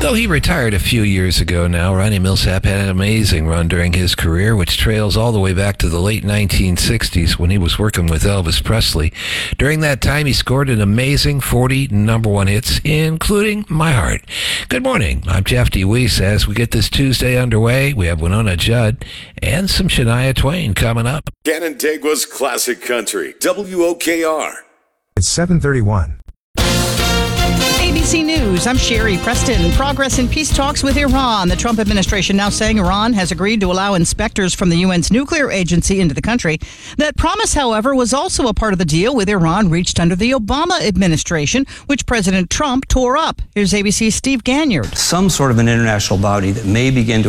Though he retired a few years ago now, Ronnie Milsap had an amazing run during his career, which trails all the way back to the late 1960s when he was working with Elvis Presley. During that time, he scored an amazing 40 number one hits, including My Heart. Good morning. I'm Jeff DeWeese. As we get this Tuesday underway, we have Winona Judd and some Shania Twain coming up. Canandaigua's Classic Country, WOKR. It's 7:31. ABC News, I'm Sherry Preston. Progress in peace talks with Iran. The Trump administration now saying Iran has agreed to allow inspectors from the UN's nuclear agency into the country. That promise, however, was also a part of the deal with Iran reached under the Obama administration, which President Trump tore up. Here's ABC's Steve Ganyard. Some sort of an international body that may begin to